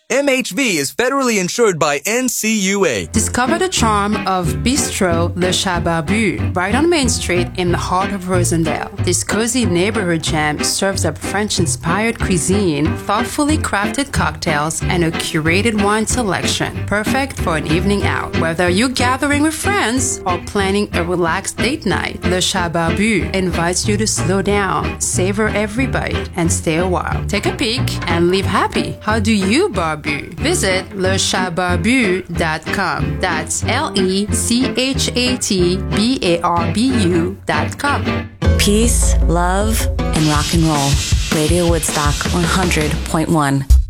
MHV is federally insured by NCUA. Discover the charm of Bistro Le Chat Barbu, right on Main Street in the heart of Rosendale. This cozy neighborhood gem serves up French-inspired cuisine, thoughtfully crafted cocktails, and a curated wine selection. Perfect for an evening out. Whether you're gathering with friends or planning a relaxed date night, Le Chat Barbu invites you to slow down, savor every bite, and stay a while. Take a peek and leave happy. How do you barbu? Visit lechatbarbu.com. That's LECHATBARBU.com. Peace, love, and rock and roll. Radio Woodstock 100.1.